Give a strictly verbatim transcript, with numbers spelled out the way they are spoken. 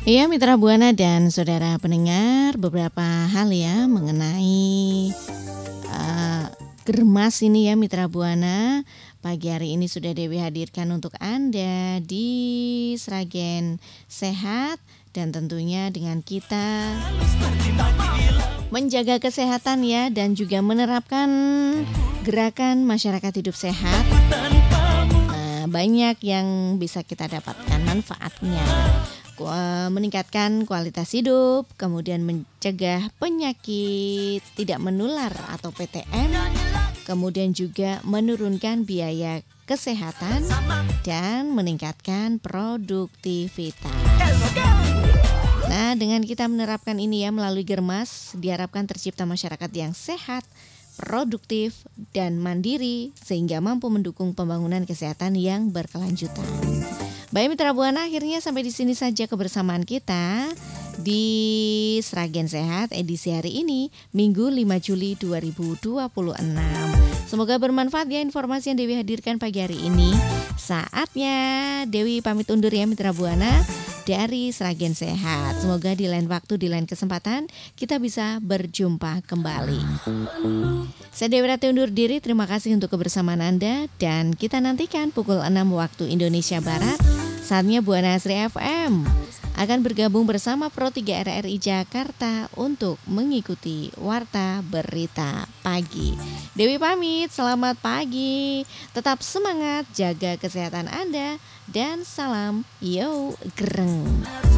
Iya Mitra Buana dan saudara pendengar, beberapa hal ya mengenai uh, germas ini ya Mitra Buana. Pagi hari ini sudah Dewi hadirkan untuk Anda di Sragen Sehat, dan tentunya dengan kita menjaga kesehatan ya, dan juga menerapkan gerakan masyarakat hidup sehat. Nah, banyak yang bisa kita dapatkan manfaatnya. Meningkatkan kualitas hidup, kemudian mencegah penyakit tidak menular atau P T M, kemudian juga menurunkan biaya kesehatan dan meningkatkan produktivitas. Nah, dengan kita menerapkan ini ya melalui Germas, diharapkan tercipta masyarakat yang sehat, produktif, dan mandiri sehingga mampu mendukung pembangunan kesehatan yang berkelanjutan. Baik Mitra Buana, akhirnya sampai di sini saja kebersamaan kita di Sragen Sehat edisi hari ini, Minggu lima Juli dua ribu dua puluh enam. Semoga bermanfaat ya informasi yang Dewi hadirkan pagi hari ini. Saatnya Dewi pamit undur ya Mitra Buana dari Sragen Sehat. Semoga di lain waktu, di lain kesempatan kita bisa berjumpa kembali. Saya Dewi Rati undur diri, terima kasih untuk kebersamaan Anda, dan kita nantikan pukul enam waktu Indonesia Barat. Saatnya Buana Asri F M akan bergabung bersama Pro tiga R R I Jakarta untuk mengikuti Warta Berita Pagi. Dewi pamit, selamat pagi, tetap semangat, jaga kesehatan Anda, dan salam yo greng.